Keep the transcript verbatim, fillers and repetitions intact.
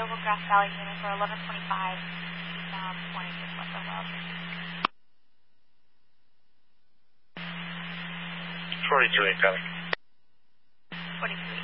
available Grass Valley units are eleven twenty-five, eastbound twenty-six West Wells. forty-two, eight, forty-two.